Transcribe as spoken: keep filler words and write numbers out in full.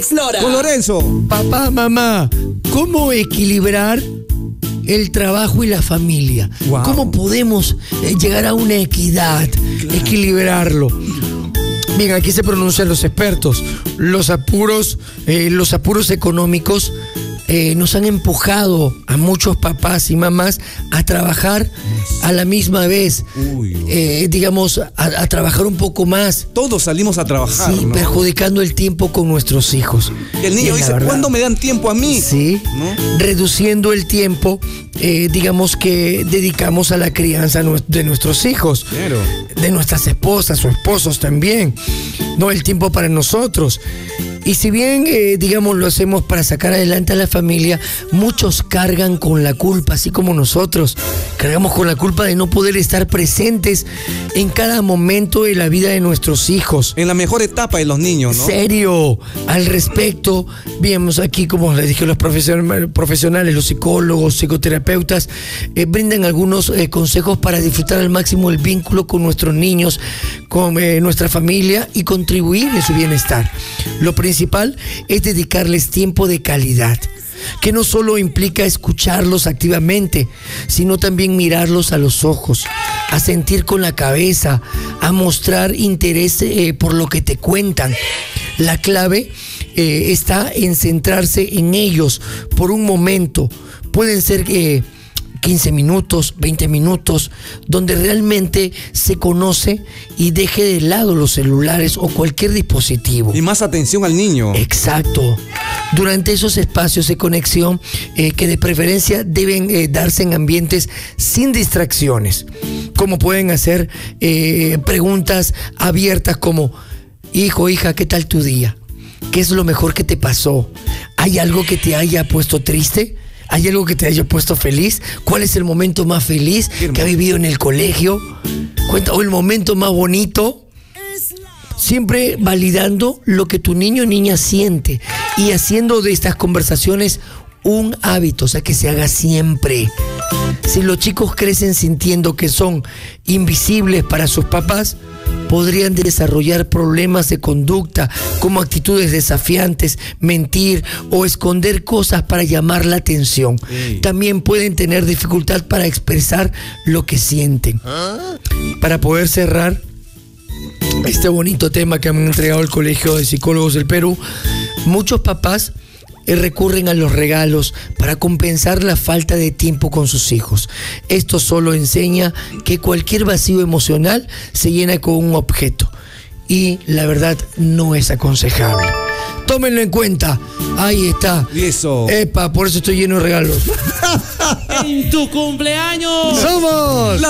Alex Lora. Con Lorenzo. Papá, mamá, ¿cómo equilibrar el trabajo y la familia? Wow. ¿Cómo podemos eh, llegar a una equidad, claro, equilibrarlo? Bien, aquí se pronuncian los expertos. Los apuros, eh, los apuros económicos eh, nos han empujado a muchos papás y mamás a trabajar a la misma vez. Uy, eh, digamos, a, a trabajar un poco más. Todos salimos a trabajar, Sí, ¿no? perjudicando el tiempo con nuestros hijos. Y el niño Y dice, la verdad, ¿cuándo me dan tiempo a mí? Sí, ¿no? reduciendo el tiempo, eh, digamos, que dedicamos a la crianza de nuestros hijos, Claro. de nuestras esposas o esposos también, no el tiempo para nosotros. Y si bien, eh, digamos, lo hacemos para sacar adelante a la familia, muchos cargan con la culpa, así como nosotros. Cargamos con la culpa de no poder estar presentes en cada momento de la vida de nuestros hijos. En la mejor etapa de los niños, ¿no? Serio, al respecto, vemos aquí, como les dije, los profesionales, los psicólogos, psicoterapeutas, eh, brindan algunos eh, consejos para disfrutar al máximo el vínculo con nuestros niños, con eh, nuestra familia y contribuir en su bienestar. Lo principal es dedicarles tiempo de calidad, que no solo implica escucharlos activamente, sino también mirarlos a los ojos, a sentir con la cabeza, a mostrar interés eh, por lo que te cuentan. La clave eh, está en centrarse en ellos por un momento. Pueden ser eh, quince minutos, veinte minutos, donde realmente se conoce y deje de lado los celulares o cualquier dispositivo. Y más atención al niño. Exacto. Durante esos espacios de conexión, eh, que de preferencia deben eh, darse en ambientes sin distracciones, como pueden hacer eh, preguntas abiertas como: hijo, hija, ¿qué tal tu día? ¿Qué es lo mejor que te pasó? ¿Hay algo que te haya puesto triste? ¿Hay algo que te haya puesto feliz? ¿Cuál es el momento más feliz que ha vivido en el colegio? Cuenta, o el momento más bonito. Siempre validando lo que tu niño o niña siente y haciendo de estas conversaciones un hábito, o sea, que se haga siempre. Si los chicos crecen sintiendo que son invisibles para sus papás, podrían desarrollar problemas de conducta como actitudes desafiantes, mentir o esconder cosas para llamar la atención. Sí. También pueden tener dificultad para expresar lo que sienten. ¿Ah? Para poder cerrar este bonito tema que han entregado el Colegio de Psicólogos del Perú, muchos papás eh, recurren a los regalos para compensar la falta de tiempo con sus hijos. Esto solo enseña que cualquier vacío emocional se llena con un objeto y la verdad no es aconsejable. Tómenlo en cuenta. Ahí está. Y eso. Epa, por eso estoy lleno de regalos. En tu cumpleaños. ¡Somos!